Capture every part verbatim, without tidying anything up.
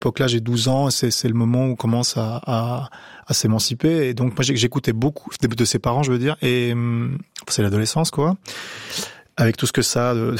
époque-là, j'ai douze ans, et c'est, c'est le moment où on commence à, à, à s'émanciper. Et donc, moi, j'écoutais beaucoup de, de ses parents, je veux dire, et hum, c'est l'adolescence, quoi, avec tout ce que ça a de,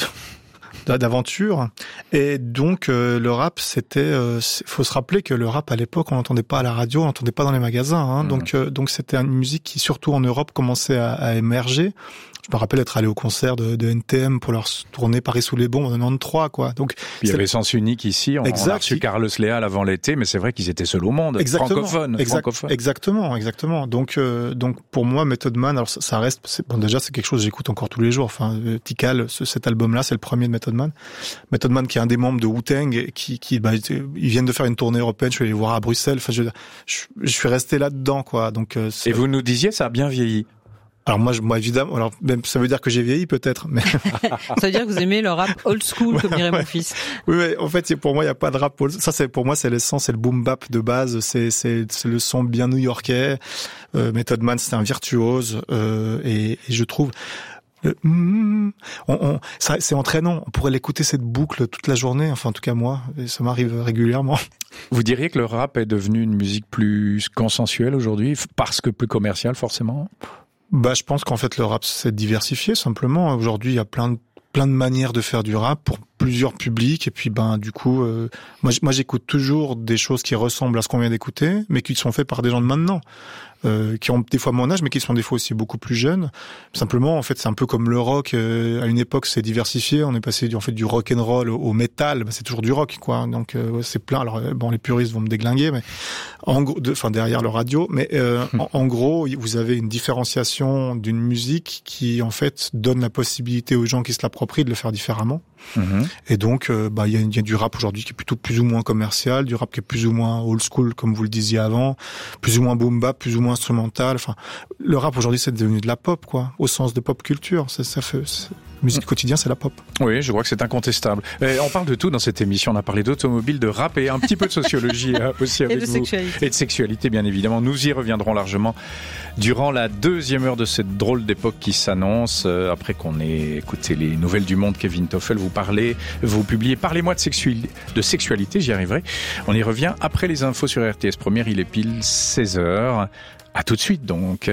d'aventure. Et donc, euh, le rap, c'était... Euh, faut se rappeler que le rap, à l'époque, on l'entendait pas à la radio, on l'entendait pas dans les magasins. Hein, mmh. Donc, euh, donc, c'était une musique qui, surtout en Europe, commençait à, à émerger. Je me rappelle être allé au concert de, de N T M pour leur tourner Paris sous les bombes en quatre-vingt-treize, quoi. Donc, il y avait Sens Unique ici, on, exact, on a reçu Carlos Leal avant l'été, mais c'est vrai qu'ils étaient seuls au monde, exactement, francophones, exact, francophones. Exactement, exactement. Donc, euh, donc pour moi, Method Man, alors ça, ça reste, c'est, bon, déjà c'est quelque chose que j'écoute encore tous les jours. Enfin, euh, Tikal, ce, cet album-là, c'est le premier de Method Man. Method Man, qui est un des membres de Wu-Tang, qui, qui, bah, ils viennent de faire une tournée européenne. Je suis allé les voir à Bruxelles. Enfin, je, je, je suis resté là-dedans, quoi. Donc, euh, et vous nous disiez, ça a bien vieilli. Alors moi, je, moi évidemment, alors même ça veut dire que j'ai vieilli peut-être, mais ça veut dire que vous aimez le rap old school, comme dirait ouais. mon fils. Oui, mais en fait, pour moi, il y a pas de rap old. Ça, c'est pour moi, c'est l'essence, c'est le boom bap de base, c'est c'est c'est le son bien new-yorkais. Euh, Method Man, c'est un virtuose, euh, et, et je trouve. Le, mm, on, on, ça, c'est entraînant. On pourrait l'écouter cette boucle toute la journée. Enfin, en tout cas moi, et ça m'arrive régulièrement. Vous diriez que le rap est devenu une musique plus consensuelle aujourd'hui, parce que plus commerciale, forcément? Bah, je pense qu'en fait, le rap s'est diversifié, simplement. Aujourd'hui, il y a plein de, plein de manières de faire du rap pour plusieurs publics. Et puis, ben, du coup, euh, moi, moi, j'écoute toujours des choses qui ressemblent à ce qu'on vient d'écouter, mais qui sont faites par des gens de maintenant. Euh, qui ont des fois mon âge, mais qui sont des fois aussi beaucoup plus jeunes. Simplement, en fait, c'est un peu comme le rock. Euh, à une époque, c'est diversifié. On est passé du, en fait, du rock and roll au, au métal. Bah, c'est toujours du rock, quoi. Donc, euh, ouais, c'est plein. Alors, bon, les puristes vont me déglinguer, mais en gros, enfin, de, derrière le radio. Mais euh, en, en gros, vous avez une différenciation d'une musique qui, en fait, donne la possibilité aux gens qui se l'approprient de le faire différemment. Mmh. Et donc, euh, bah, il y a, y a du rap aujourd'hui qui est plutôt plus ou moins commercial, du rap qui est plus ou moins old school, comme vous le disiez avant, plus ou moins boom bap, plus ou moins instrumental. Enfin, le rap aujourd'hui, c'est devenu de la pop, quoi, au sens de pop culture. Ça, ça fait c'est... musique quotidien, c'est la pop. Oui, je crois que c'est incontestable. Et on parle de tout dans cette émission. On a parlé d'automobile, de rap et un petit peu de sociologie aussi avec et de vous. Sexualité. Et de sexualité, bien évidemment. Nous y reviendrons largement durant la deuxième heure de cette drôle d'époque qui s'annonce. Après qu'on ait écouté les nouvelles du monde, Kevin Toffel, vous parlez, vous publiez Parlez-moi de, sexu... de sexualité, j'y arriverai. On y revient après les infos sur R T S Première. Il est pile seize heures. À tout de suite, donc.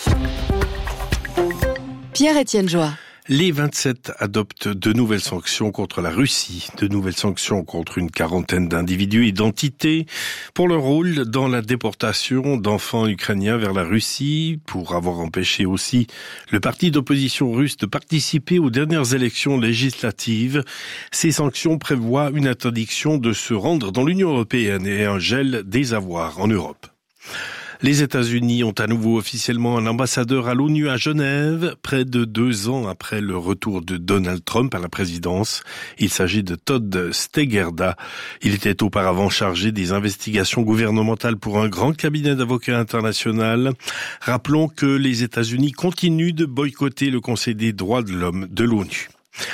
Pierre-Étienne Joie. Les vingt-sept adoptent de nouvelles sanctions contre la Russie, de nouvelles sanctions contre une quarantaine d'individus et d'entités pour leur rôle dans la déportation d'enfants ukrainiens vers la Russie, pour avoir empêché aussi le parti d'opposition russe de participer aux dernières élections législatives. Ces sanctions prévoient une interdiction de se rendre dans l'Union européenne et un gel des avoirs en Europe. Les États-Unis ont à nouveau officiellement un ambassadeur à l'ONU à Genève, près de deux ans après le retour de Donald Trump à la présidence. Il s'agit de Todd Stegerda. Il était auparavant chargé des investigations gouvernementales pour un grand cabinet d'avocats international. Rappelons que les États-Unis continuent de boycotter le Conseil des droits de l'homme de l'ONU.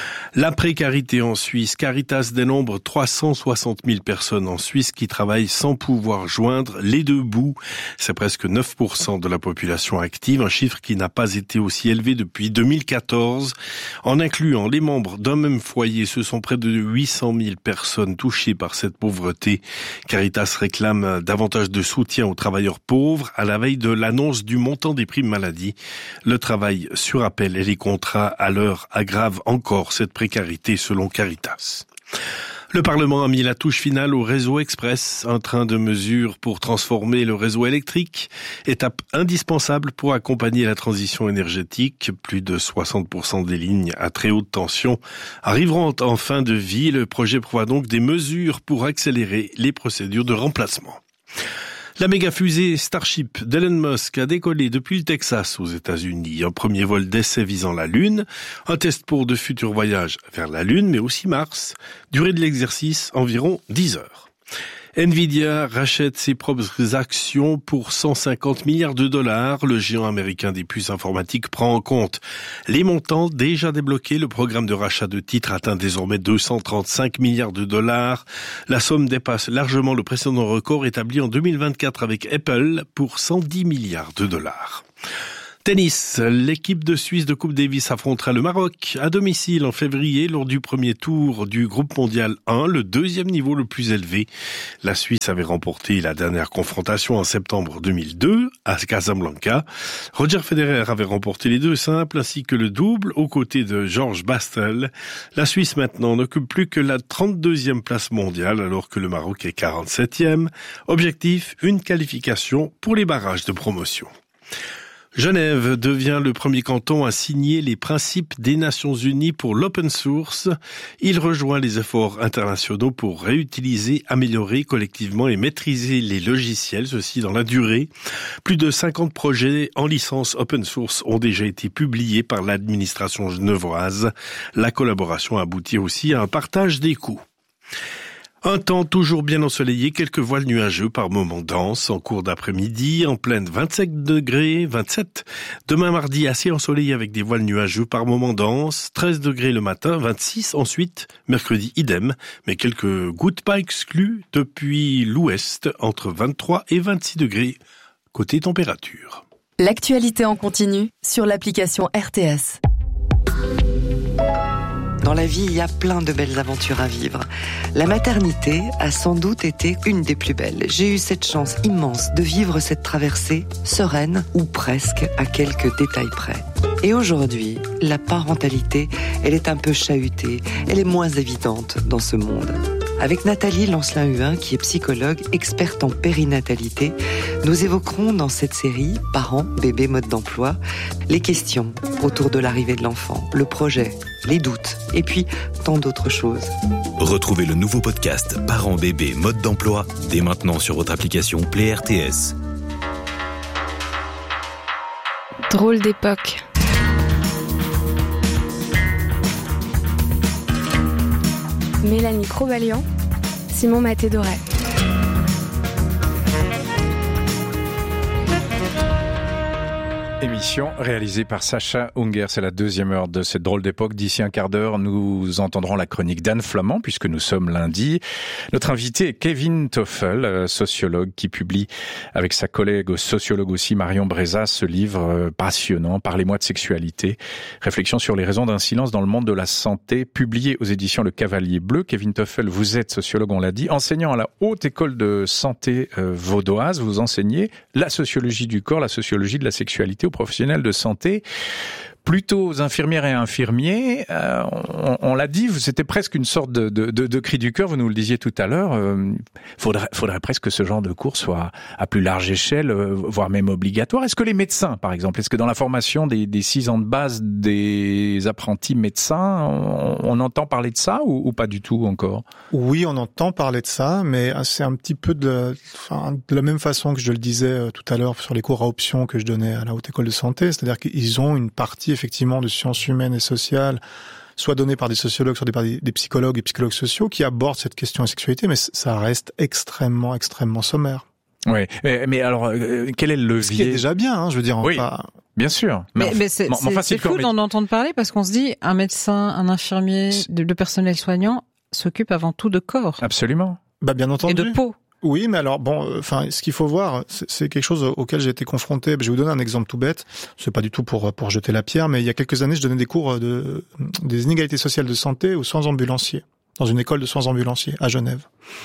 La précarité en Suisse. Caritas dénombre trois cent soixante mille personnes en Suisse qui travaillent sans pouvoir joindre les deux bouts. C'est presque neuf pour cent de la population active, un chiffre qui n'a pas été aussi élevé depuis deux mille quatorze. En incluant les membres d'un même foyer, ce sont près de huit cent mille personnes touchées par cette pauvreté. Caritas réclame davantage de soutien aux travailleurs pauvres à la veille de l'annonce du montant des primes maladie. Le travail sur appel et les contrats à l'heure aggravent encore cette précarité selon Caritas. Le Parlement a mis la touche finale au réseau express, un train de mesures pour transformer le réseau électrique, étape indispensable pour accompagner la transition énergétique. Plus de soixante pour cent des lignes à très haute tension arriveront en fin de vie. Le projet prévoit donc des mesures pour accélérer les procédures de remplacement. La méga-fusée Starship d'Elon Musk a décollé depuis le Texas aux États-Unis. Un premier vol d'essai visant la Lune, un test pour de futurs voyages vers la Lune, mais aussi Mars. Durée de l'exercice, environ dix heures. Nvidia rachète ses propres actions pour cent cinquante milliards de dollars. Le géant américain des puces informatiques prend en compte les montants déjà débloqués. Le programme de rachat de titres atteint désormais deux cent trente-cinq milliards de dollars. La somme dépasse largement le précédent record établi en deux mille vingt-quatre avec Apple pour cent dix milliards de dollars. Tennis, l'équipe de Suisse de Coupe Davis affrontera le Maroc à domicile en février lors du premier tour du groupe mondial un, le deuxième niveau le plus élevé. La Suisse avait remporté la dernière confrontation en septembre deux mille deux à Casablanca. Roger Federer avait remporté les deux simples ainsi que le double aux côtés de Georges Bastel. La Suisse maintenant n'occupe plus que la trente-deuxième place mondiale alors que le Maroc est quarante-septième. Objectif, une qualification pour les barrages de promotion. Genève devient le premier canton à signer les principes des Nations Unies pour l'open source. Il rejoint les efforts internationaux pour réutiliser, améliorer collectivement et maîtriser les logiciels, ceci dans la durée. Plus de cinquante projets en licence open source ont déjà été publiés par l'administration genevoise. La collaboration aboutit aussi à un partage des coûts. Un temps toujours bien ensoleillé, quelques voiles nuageux par moments denses en cours d'après-midi, en pleine vingt-sept degrés, vingt-sept. Demain mardi, assez ensoleillé avec des voiles nuageux par moments denses, treize degrés le matin, vingt-six ensuite. Mercredi, idem, mais quelques gouttes pas exclues depuis l'ouest, entre vingt-trois et vingt-six degrés, côté température. L'actualité en continu sur l'application R T S. Dans la vie, il y a plein de belles aventures à vivre. La maternité a sans doute été une des plus belles. J'ai eu cette chance immense de vivre cette traversée sereine ou presque à quelques détails près. Et aujourd'hui, la parentalité, elle est un peu chahutée, elle est moins évidente dans ce monde. Avec Nathalie Lancelin-Huin, qui est psychologue, experte en périnatalité, nous évoquerons dans cette série « Parents, bébés, mode d'emploi » les questions autour de l'arrivée de l'enfant, le projet, les doutes et puis tant d'autres choses. Retrouvez le nouveau podcast « Parents, bébés, mode d'emploi » dès maintenant sur votre application Play R T S. Drôle d'époque. Mélanie Crobalian, Simon Maté-Doré. Émission réalisée par Sacha Unger. C'est la deuxième heure de cette drôle d'époque. D'ici un quart d'heure, nous entendrons la chronique d'Anne Flamand, puisque nous sommes lundi. Notre invité est Kevin Toffel, sociologue, qui publie avec sa collègue sociologue aussi, Marion Brezas, ce livre passionnant, Parlez-moi de sexualité. Réflexion sur les raisons d'un silence dans le monde de la santé, publié aux éditions Le Cavalier Bleu. Kevin Toffel, vous êtes sociologue, on l'a dit, enseignant à la Haute École de Santé Vaudoise. Vous enseignez la sociologie du corps, la sociologie de la sexualité aux professionnels de santé, plutôt aux infirmières et infirmiers. Euh, on, on l'a dit, c'était presque une sorte de, de, de, de cri du cœur, vous nous le disiez tout à l'heure. Euh, faudrait, faudrait presque que ce genre de cours soit à plus large échelle, euh, voire même obligatoire. Est-ce que les médecins, par exemple, est-ce que dans la formation des, des six ans de base des apprentis médecins, on, on entend parler de ça ou, ou pas du tout encore? Oui, on entend parler de ça, mais c'est un petit peu de, enfin, de la même façon que je le disais tout à l'heure sur les cours à option que je donnais à la Haute École de Santé, c'est-à-dire qu'ils ont une partie effectivement de sciences humaines et sociales, soit donnée par des sociologues, soit par des, des psychologues et psychologues sociaux qui abordent cette question de sexualité, mais ça reste extrêmement, extrêmement sommaire. Oui, mais, mais alors, euh, quel est le levier? Ce qui est déjà bien, hein, je veux dire. Oui, pas... bien sûr. Mais, mais, mais c'est, bon, c'est, enfin, c'est fou d'en entendre parler parce qu'on se dit, un médecin, un infirmier, le personnel soignant s'occupe avant tout de corps. Absolument. Bah, bien entendu. Et de peau. Oui, mais alors bon, enfin, ce qu'il faut voir, c'est, c'est quelque chose auquel j'ai été confronté. Je vais vous donner un exemple tout bête. C'est pas du tout pour pour jeter la pierre, mais il y a quelques années, je donnais des cours de des inégalités sociales de santé aux soins ambulanciers dans une école de soins ambulanciers à Genève.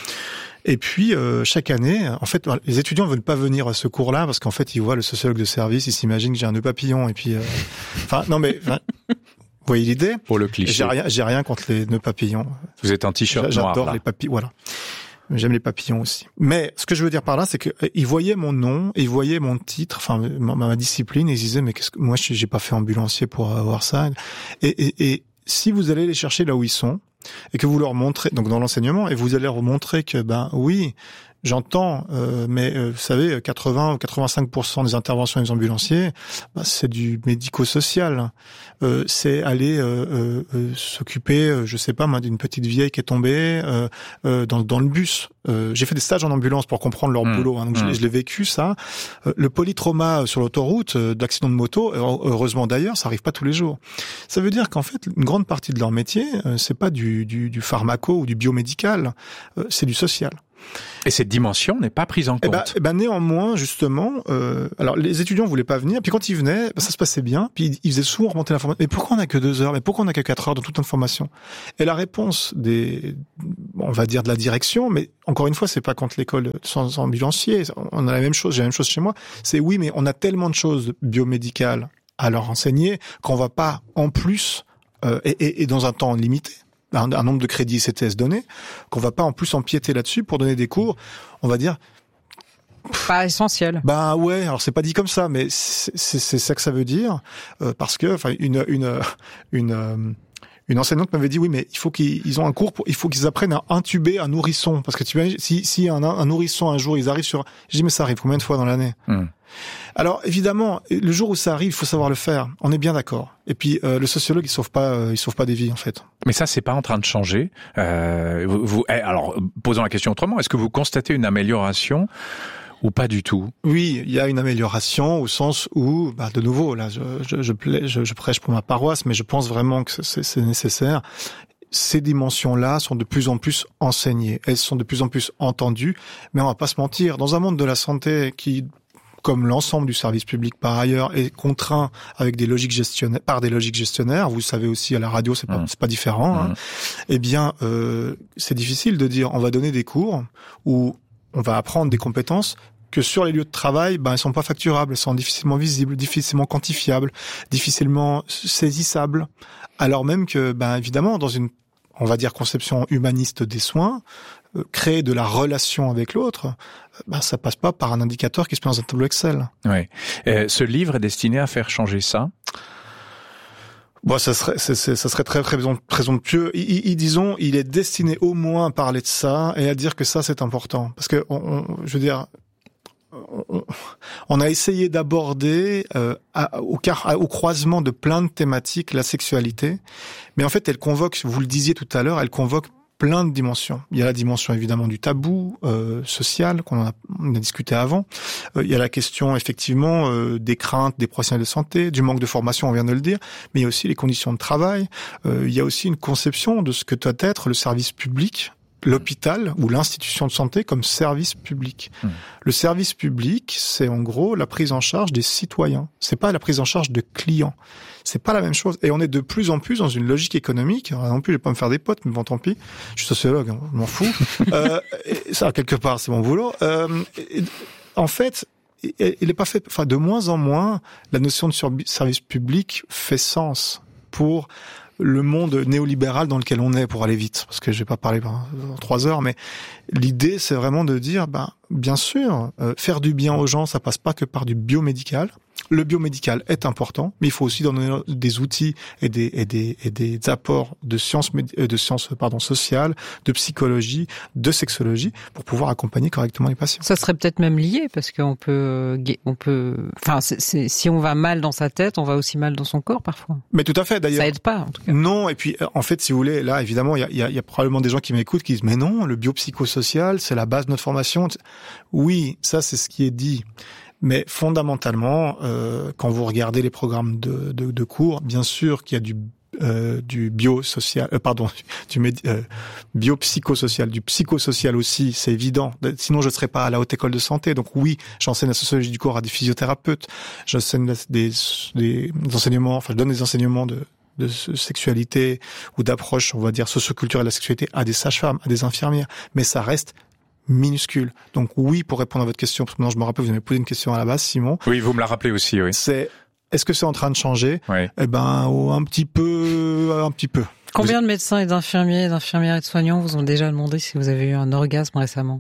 Et puis euh, chaque année, en fait, les étudiants ne veulent pas venir à ce cours-là parce qu'en fait, ils voient le sociologue de service, ils s'imaginent que j'ai un nœud papillon et puis, enfin, euh, non mais. Vous voyez l'idée? Pour le cliché. J'ai rien, j'ai rien contre les nœuds papillons. Vous êtes un t-shirt J'adore noir. J'adore les papillons, voilà. J'aime les papillons aussi. Mais ce que je veux dire par là, c'est qu'ils voyaient mon nom, ils voyaient mon titre, enfin ma, ma discipline, et ils disaient mais qu'est-ce que moi j'ai pas fait ambulancier pour avoir ça. Et, et, et si vous allez les chercher là où ils sont et que vous leur montrez, donc dans l'enseignement, et vous allez leur montrer que ben oui, j'entends, euh, mais euh, vous savez, quatre-vingts ou quatre-vingt-cinq pour cent des interventions des ambulanciers, bah, c'est du médico-social. Euh, c'est aller euh, euh, s'occuper, euh, je sais pas moi, d'une petite vieille qui est tombée euh, euh, dans, dans le bus. Euh, j'ai fait des stages en ambulance pour comprendre leur mmh. boulot, hein, donc mmh. je, je l'ai vécu ça. Euh, le polytrauma sur l'autoroute, euh, d'accident de moto, heureusement d'ailleurs, ça arrive pas tous les jours. Ça veut dire qu'en fait, une grande partie de leur métier, euh, c'est pas du, du, du pharmaco ou du biomédical, euh, c'est du social. Et cette dimension n'est pas prise en compte. Eh ben, eh ben néanmoins, justement, euh, alors les étudiants voulaient pas venir, puis quand ils venaient, ben, ça se passait bien, puis ils faisaient souvent remonter l'information. Mais pourquoi on a que deux heures? Mais pourquoi on a que quatre heures dans toute information? Et la réponse des, on va dire de la direction, mais encore une fois, c'est pas contre l'école sans ambulancier. On a la même chose, j'ai la même chose chez moi. C'est oui, mais on a tellement de choses biomédicales à leur enseigner qu'on va pas en plus euh, et, et, et dans un temps limité. Un, un nombre de crédits C T S donné, qu'on va pas en plus empiéter là-dessus pour donner des cours, on va dire... Pas essentiel. Bah ouais, alors c'est pas dit comme ça, mais c'est, c'est, c'est ça que ça veut dire, euh, parce que, enfin, une, une, une, euh, une enseignante m'avait dit, oui, mais il faut qu'ils ils ont un cours, pour, il faut qu'ils apprennent à intuber un nourrisson, parce que tu imagines, si, si un, un nourrisson un jour, ils arrivent sur... Je dis, mais ça arrive combien de fois dans l'année? mmh. Alors évidemment, le jour où ça arrive, il faut savoir le faire. On est bien d'accord. Et puis euh, le sociologue, il sauve pas, euh, il sauve pas des vies en fait. Mais ça, c'est pas en train de changer. Euh, vous, vous, alors, posons la question autrement. Est-ce que vous constatez une amélioration ou pas du tout? Oui, il y a une amélioration au sens où, bah, de nouveau, là, je, je, je, plais, je, je prêche pour ma paroisse, mais je pense vraiment que c'est, c'est nécessaire. Ces dimensions-là sont de plus en plus enseignées. Elles sont de plus en plus entendues. Mais on va pas se mentir. Dans un monde de la santé qui, comme l'ensemble du service public par ailleurs, est contraint avec des logiques gestionnaires, par des logiques gestionnaires. Vous le savez aussi à la radio, c'est pas, mmh. c'est pas différent. Hein. Mmh. Eh bien, euh, c'est difficile de dire on va donner des cours où on va apprendre des compétences que sur les lieux de travail, ben elles sont pas facturables, elles sont difficilement visibles, difficilement quantifiables, difficilement saisissables. Alors même que, ben évidemment, dans une, on va dire, conception humaniste des soins, euh, créer de la relation avec l'autre, euh, ben ça passe pas par un indicateur qui se met dans un tableau Excel. Oui. Euh, ce livre est destiné à faire changer ça. Bon, ça serait, c'est, c'est, ça serait très présomptueux. Il, il, disons, il est destiné au moins à parler de ça et à dire que ça c'est important, parce que, on, on, je veux dire. On a essayé d'aborder euh, à, au, à, au croisement de plein de thématiques la sexualité, mais en fait elle convoque, vous le disiez tout à l'heure, elle convoque plein de dimensions. Il y a la dimension évidemment du tabou euh, social qu'on a, on a discuté avant. Euh, il y a la question effectivement euh, des craintes des professionnels de santé, du manque de formation, on vient de le dire, mais il y a aussi les conditions de travail. Euh, il y a aussi une conception de ce que doit être le service public, l'hôpital ou l'institution de santé comme service public. Mmh. Le service public, c'est en gros la prise en charge des citoyens. C'est pas la prise en charge de clients. C'est pas la même chose. Et on est de plus en plus dans une logique économique. Alors, non plus, je vais pas me faire des potes, mais bon, tant pis. Je suis sociologue, hein, je m'en fous. euh, et ça, quelque part, c'est mon boulot. Euh, et, en fait, il est pas fait. Enfin, de moins en moins, la notion de service public fait sens pour le monde néolibéral dans lequel on est, pour aller vite, parce que je vais pas parler pendant trois heures, mais l'idée, c'est vraiment de dire, ben, bien sûr, euh, faire du bien aux gens, ça passe pas que par du biomédical. Le biomédical est important, mais il faut aussi donner des outils et des, et des, et des apports de sciences, de sciences, pardon, sociales, de psychologie, de sexologie, pour pouvoir accompagner correctement les patients. Ça serait peut-être même lié, parce qu'on peut, on peut, enfin, c'est, c'est, si on va mal dans sa tête, on va aussi mal dans son corps parfois. Mais tout à fait, d'ailleurs. Ça aide pas, en tout cas. Non, et puis, en fait, si vous voulez, là, évidemment, il y a, il y a, il y a probablement des gens qui m'écoutent qui disent, mais non, le biopsychosocial, c'est la base de notre formation. Oui, ça, c'est ce qui est dit. Mais fondamentalement, euh, quand vous regardez les programmes de, de, de cours, bien sûr qu'il y a du euh, du biosocial, euh, pardon, du médi- euh, biopsychosocial, du psychosocial aussi, c'est évident. Sinon, je ne serais pas à la haute école de santé. Donc oui, j'enseigne la sociologie du corps à des physiothérapeutes, j'enseigne des, des, des enseignements, enfin, je donne des enseignements de de sexualité ou d'approche, on va dire, socioculturelle de la sexualité à des sages-femmes, à des infirmières. Mais ça reste minuscule. Donc oui, pour répondre à votre question, parce que maintenant je me rappelle, vous m'avez posé une question à la base, Simon. Oui, vous me la rappelez aussi, oui. C'est, est-ce que c'est en train de changer? Oui. Eh ben, oh, un petit peu, un petit peu. Combien de médecins et d'infirmiers, d'infirmières et de soignants vous ont déjà demandé si vous avez eu un orgasme récemment?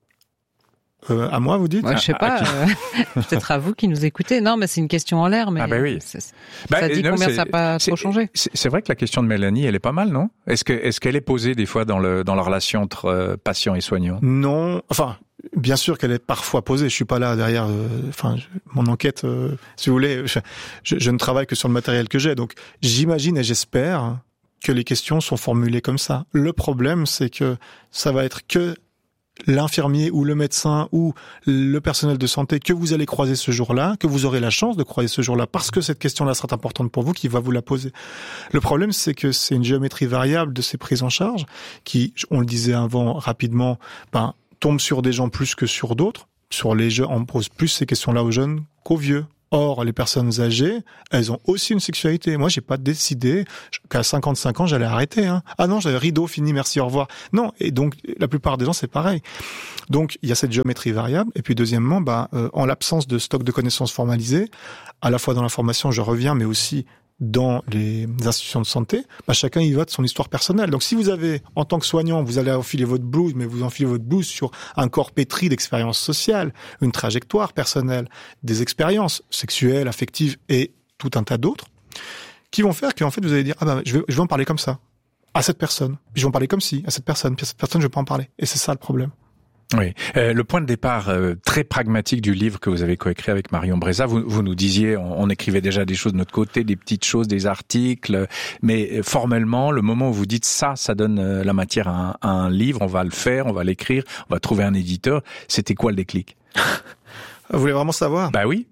Euh, à moi, vous dites? Ouais, je sais pas. Euh, peut-être à vous qui nous écoutez. Non, mais c'est une question en l'air. Mais ah ben oui. C'est, ça bah, dit non, combien ça n'a pas trop changé? C'est, c'est vrai que la question de Mélanie, elle est pas mal, non? Est-ce que est-ce qu'elle est posée des fois dans le dans la relation entre euh, patient et soignant? Non. Enfin, bien sûr qu'elle est parfois posée. Je suis pas là derrière. Euh, enfin, je, mon enquête, euh, si vous voulez, je, je, je ne travaille que sur le matériel que j'ai. Donc, j'imagine et j'espère que les questions sont formulées comme ça. Le problème, c'est que ça va être que l'infirmier ou le médecin ou le personnel de santé que vous allez croiser ce jour-là, que vous aurez la chance de croiser ce jour-là, parce que cette question-là sera importante pour vous, qui va vous la poser. Le problème, c'est que c'est une géométrie variable de ces prises en charge, qui, on le disait avant rapidement, ben, tombe sur des gens plus que sur d'autres. Sur les jeunes, on pose plus ces questions-là aux jeunes qu'aux vieux. Or, les personnes âgées, elles ont aussi une sexualité. Moi, j'ai pas décidé qu'à cinquante-cinq ans, j'allais arrêter. Hein. Ah non, j'avais rideau, fini, merci, au revoir. Non, et donc, la plupart des gens, c'est pareil. Donc, il y a cette géométrie variable. Et puis, deuxièmement, bah, euh, en l'absence de stock de connaissances formalisées, à la fois dans la formation, je reviens, mais aussi dans les institutions de santé, bah chacun y va de son histoire personnelle. Donc si vous avez, en tant que soignant, vous allez enfiler votre blouse, mais vous enfilez votre blouse sur un corps pétri d'expériences sociales, une trajectoire personnelle, des expériences sexuelles, affectives et tout un tas d'autres, qui vont faire qu'en fait vous allez dire, ah ben, je vais, je vais en parler comme ça, à cette personne. Puis je vais en parler comme ci, à cette personne. Puis à cette personne, je vais pas en parler. Et c'est ça le problème. Oui, euh, le point de départ euh, très pragmatique du livre que vous avez coécrit avec Marion Breza, vous, vous nous disiez, on, on écrivait déjà des choses de notre côté, des petites choses, des articles, mais formellement, le moment où vous dites ça, ça donne euh, la matière à un, à un livre, on va le faire, on va l'écrire, on va trouver un éditeur, c'était quoi le déclic? Vous voulez vraiment savoir? Bah oui.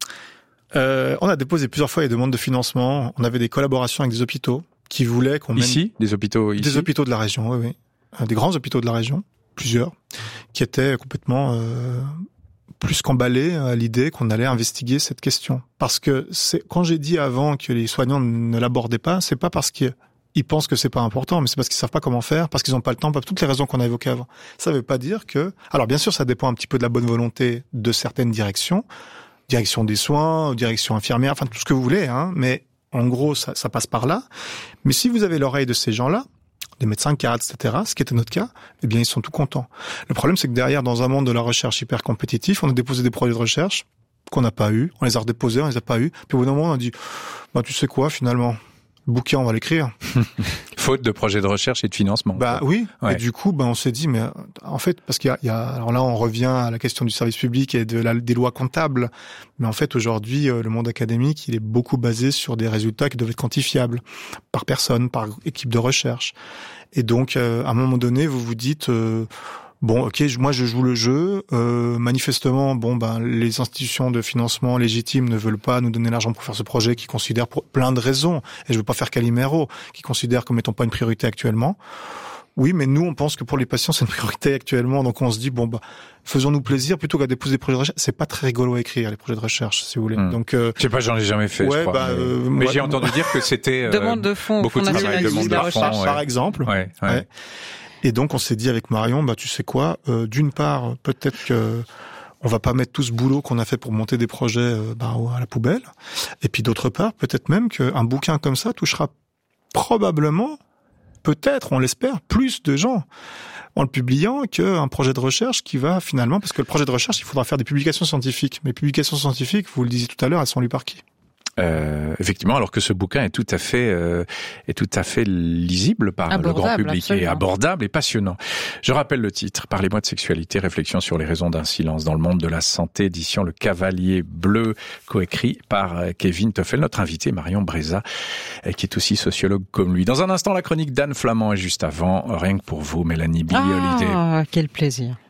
Euh, on a déposé plusieurs fois les demandes de financement, on avait des collaborations avec des hôpitaux qui voulaient qu'on mène... Ici? Des hôpitaux ici? Des hôpitaux de la région, oui, oui. Des grands hôpitaux de la région. Plusieurs, qui étaient complètement euh, plus qu'emballés à l'idée qu'on allait investiguer cette question. Parce que c'est quand j'ai dit avant que les soignants ne l'abordaient pas, c'est pas parce qu'ils pensent que c'est pas important, mais c'est parce qu'ils savent pas comment faire, parce qu'ils n'ont pas le temps, pour toutes les raisons qu'on a évoquées avant. Ça veut pas dire que... Alors bien sûr, ça dépend un petit peu de la bonne volonté de certaines directions, direction des soins, direction infirmière, enfin tout ce que vous voulez, hein, mais en gros, ça, ça passe par là. Mais si vous avez l'oreille de ces gens-là, des médecins cadres, et cetera, ce qui était notre cas, eh bien, ils sont tout contents. Le problème, c'est que derrière, dans un monde de la recherche hyper compétitif, on a déposé des projets de recherche qu'on n'a pas eu, on les a redéposés, on les a pas eu, puis au bout d'un moment, on a dit, bah, tu sais quoi, finalement, le bouquin, on va l'écrire. Faute de projets de recherche et de financement. Bah oui. Ouais. Et du coup, bah, on s'est dit, mais en fait, parce qu'il y a, il y a, alors là, on revient à la question du service public et de la, des lois comptables. Mais en fait, aujourd'hui, le monde académique, il est beaucoup basé sur des résultats qui doivent être quantifiables par personne, par équipe de recherche. Et donc, euh, à un moment donné, vous vous dites, euh, bon, ok, moi je joue le jeu. Euh, manifestement, bon, ben les institutions de financement légitimes ne veulent pas nous donner l'argent pour faire ce projet, qu'ils considèrent pour plein de raisons. Et je veux pas faire Calimero, qui considèrent comme étant pas une priorité actuellement. Oui, mais nous, on pense que pour les patients, c'est une priorité actuellement. Donc, on se dit, bon, bah, faisons-nous plaisir plutôt qu'à déposer des projets de recherche. C'est pas très rigolo à écrire, les projets de recherche, si vous voulez. Mmh. Donc, euh, je sais pas, j'en ai jamais fait, ouais, je crois. Bah, mais euh, mais moi, j'ai entendu dire que c'était euh, demande de fonds, beaucoup de travail, demande de recherche, fonds, par ouais. exemple. Ouais, ouais. Ouais. Et donc, on s'est dit avec Marion, bah, tu sais quoi, euh, d'une part, peut-être que on va pas mettre tout ce boulot qu'on a fait pour monter des projets euh, bah, à la poubelle. Et puis, d'autre part, peut-être même qu'un bouquin comme ça touchera probablement, peut-être, on l'espère, plus de gens en le publiant qu'un projet de recherche qui va finalement, parce que le projet de recherche, il faudra faire des publications scientifiques. Mais publications scientifiques, vous le disiez tout à l'heure, elles sont lues par qui ? Euh, effectivement, alors que ce bouquin est tout à fait euh, est tout à fait lisible par abordable, le grand public absolument. et abordable et passionnant. Je rappelle le titre: Parlez-moi de sexualité, réflexion sur les raisons d'un silence dans le monde de la santé, édition Le Cavalier Bleu, coécrit par Kevin Toffel, notre invité Marion Breza, qui est aussi sociologue comme lui. Dans un instant, la chronique d'Anne Flamand, et juste avant, rien que pour vous, Mélanie Billy-Holiday. Ah, quel plaisir.